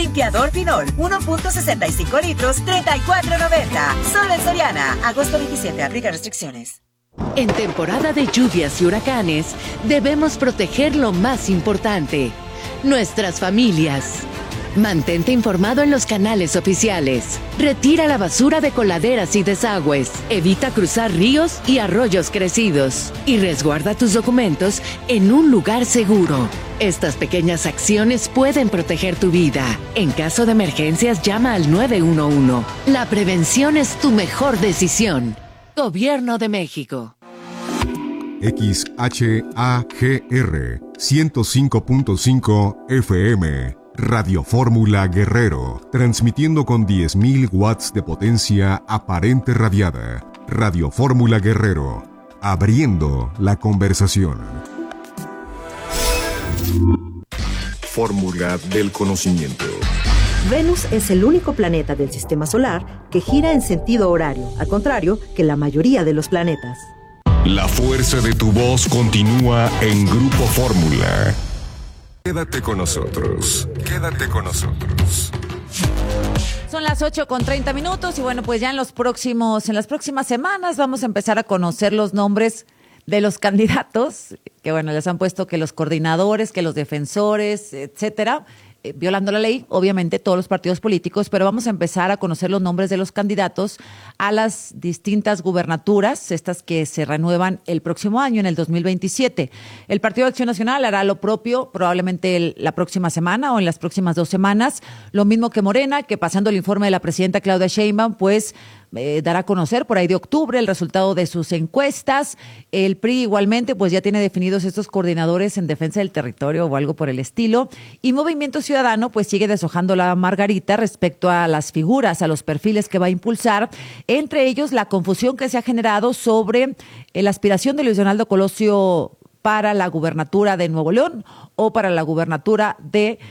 Limpiador Pinol, 1.65 litros, $34.90. Solo en Soriana. Agosto 27, aplica restricciones. En temporada de lluvias y huracanes, debemos proteger lo más importante, nuestras familias. Mantente informado en los canales oficiales. Retira la basura de coladeras y desagües. Evita cruzar ríos y arroyos crecidos. Y resguarda tus documentos en un lugar seguro. Estas pequeñas acciones pueden proteger tu vida. En caso de emergencias, llama al 911. La prevención es tu mejor decisión. Gobierno de México. XHAGR 105.5 FM. Radio Fórmula Guerrero, transmitiendo con 10.000 watts de potencia aparente radiada. Radio Fórmula Guerrero, abriendo la conversación. Fórmula del conocimiento. Venus es el único planeta del sistema solar que gira en sentido horario, al contrario que la mayoría de los planetas. La fuerza de tu voz continúa en Grupo Fórmula. Quédate con nosotros. Quédate con nosotros. Son las 8:30 y bueno, pues ya en las próximas semanas vamos a empezar a conocer los nombres de los candidatos, que bueno, les han puesto que los coordinadores, que los defensores, etcétera, violando la ley, obviamente todos los partidos políticos, pero vamos a empezar a conocer los nombres de los candidatos a las distintas gubernaturas, estas que se renuevan el próximo año, en el 2027. El Partido de Acción Nacional hará lo propio probablemente la próxima semana o en las próximas 2 semanas, lo mismo que Morena, que pasando el informe de la presidenta Claudia Sheinbaum, pues dará a conocer por ahí de octubre el resultado de sus encuestas. El PRI igualmente pues ya tiene definidos estos coordinadores en defensa del territorio o algo por el estilo, y Movimiento Ciudadano pues sigue deshojando la margarita respecto a las figuras, a los perfiles que va a impulsar, entre ellos la confusión que se ha generado sobre la aspiración de Luis Donaldo Colosio para la gubernatura de Nuevo León o para la gubernatura de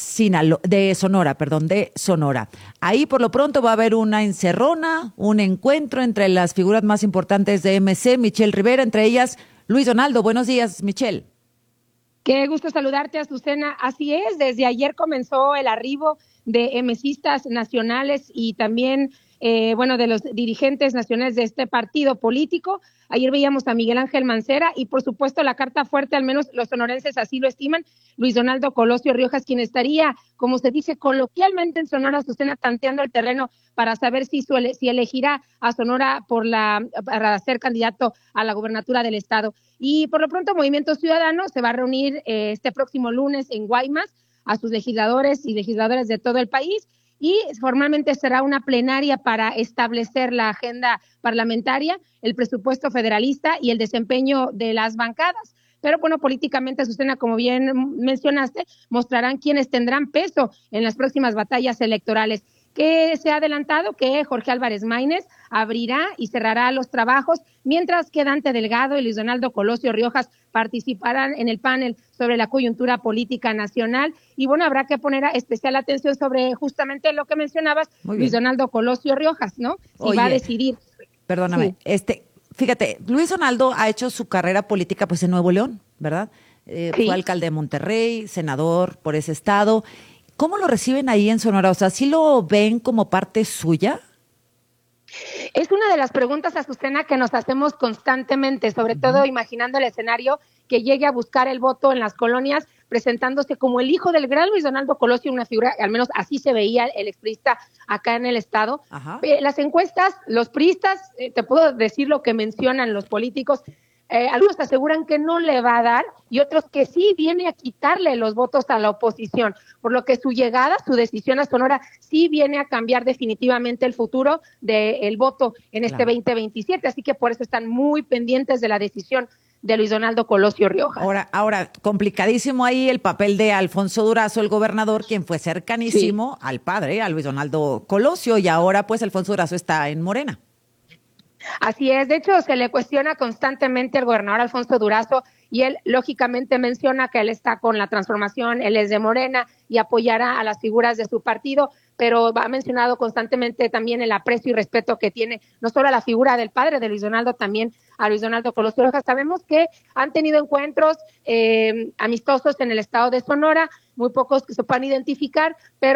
Sonora. Ahí por lo pronto va a haber una encerrona, un encuentro entre las figuras más importantes de MC, Michelle Rivera, entre ellas Luis Donaldo. Buenos días, Michelle. Qué gusto saludarte, Azucena. Así es, desde ayer comenzó el arribo de MCistas nacionales y también de los dirigentes nacionales de este partido político. Ayer veíamos a Miguel Ángel Mancera y, por supuesto, la carta fuerte, al menos los sonorenses así lo estiman, Luis Donaldo Colosio Riojas, quien estaría, como se dice coloquialmente en Sonora, Azucena, tanteando el terreno para saber si elegirá a Sonora para ser candidato a la gubernatura del estado. Y por lo pronto, Movimiento Ciudadano se va a reunir este próximo lunes en Guaymas a sus legisladores y legisladoras de todo el país, y formalmente será una plenaria para establecer la agenda parlamentaria, el presupuesto federalista y el desempeño de las bancadas. Pero bueno, políticamente, Azucena, como bien mencionaste, mostrarán quienes tendrán peso en las próximas batallas electorales. Que se ha adelantado que Jorge Álvarez Maínez abrirá y cerrará los trabajos, mientras que Dante Delgado y Luis Donaldo Colosio Riojas participarán en el panel sobre la coyuntura política nacional. Y bueno, habrá que poner especial atención sobre justamente lo que mencionabas, Luis Donaldo Colosio Riojas, ¿no? Si va a decidir. Perdóname, sí. Fíjate, Luis Donaldo ha hecho su carrera política pues en Nuevo León, ¿verdad? Sí. Fue alcalde de Monterrey, senador por ese estado. ¿Cómo lo reciben ahí en Sonora? O sea, ¿sí lo ven como parte suya? Es una de las preguntas, Azucena, que nos hacemos constantemente, sobre todo imaginando el escenario que llegue a buscar el voto en las colonias, presentándose como el hijo del gran Luis Donaldo Colosio, una figura, al menos así se veía el expriista acá en el estado. Las encuestas, los priistas, te puedo decir lo que mencionan los políticos, algunos aseguran que no le va a dar y otros que sí viene a quitarle los votos a la oposición, por lo que su llegada, su decisión a Sonora sí viene a cambiar definitivamente el futuro del voto en este 2027, así que por eso están muy pendientes de la decisión de Luis Donaldo Colosio Riojas. Ahora, complicadísimo ahí el papel de Alfonso Durazo, el gobernador, quien fue cercanísimo al padre, a Luis Donaldo Colosio, y ahora pues Alfonso Durazo está en Morena. Así es, de hecho se le cuestiona constantemente al gobernador Alfonso Durazo y él lógicamente menciona que él está con la transformación, él es de Morena y apoyará a las figuras de su partido, pero ha mencionado constantemente también el aprecio y respeto que tiene no solo a la figura del padre de Luis Donaldo, también a Luis Donaldo Colosio Riojas. Sabemos que han tenido encuentros amistosos en el estado de Sonora, muy pocos que se puedan identificar, pero